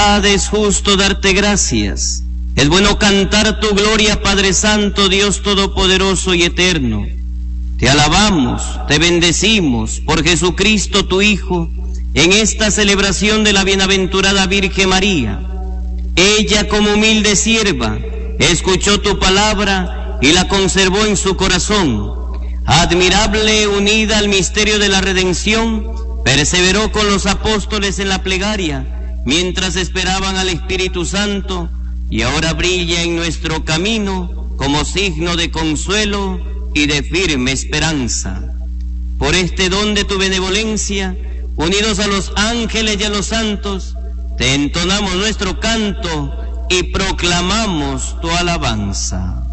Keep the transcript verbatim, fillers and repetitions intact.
Es justo darte gracias. Es bueno cantar tu gloria, Padre Santo, Dios Todopoderoso y Eterno. Te alabamos, te bendecimos por Jesucristo tu Hijo, en esta celebración de la bienaventurada Virgen María. Ella, como humilde sierva, escuchó tu palabra y la conservó en su corazón. Admirable, unida al misterio de la redención, perseveró con los apóstoles en la plegaria, mientras esperaban al Espíritu Santo, y ahora brilla en nuestro camino como signo de consuelo y de firme esperanza. Por este don de tu benevolencia, unidos a los ángeles y a los santos, te entonamos nuestro canto y proclamamos tu alabanza.